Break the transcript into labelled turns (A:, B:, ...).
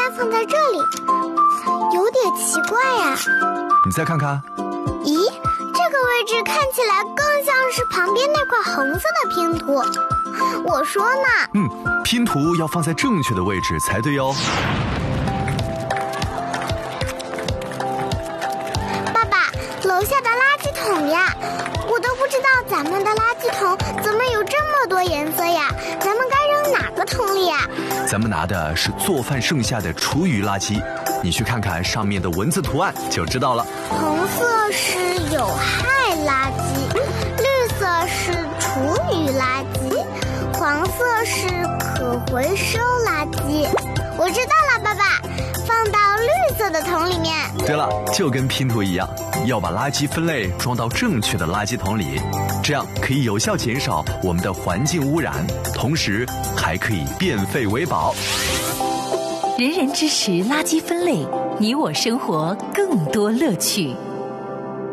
A: 放在这里，有点奇怪呀。
B: 你再看看。
A: 咦，这个位置看起来更像是旁边那块红色的拼图。我说呢，
B: 拼图要放在正确的位置才对哦。
A: 爸爸，楼下的垃圾桶呀，我都不知道咱们的垃圾桶怎么有这么多颜色呀？咱们该扔哪个桶里呀？
B: 咱们拿的是做饭剩下的厨余垃圾，你去看看上面的文字图案就知道了。
A: 红色是有害垃圾，绿色是厨余垃圾，黄色是可回收垃圾。我知道了，爸爸，放到绿色的桶里面。
B: 对了，就跟拼图一样，要把垃圾分类装到正确的垃圾桶里，这样可以有效减少我们的环境污染，同时还可以变废为宝。
C: 人人支持垃圾分类，你我生活更多乐趣。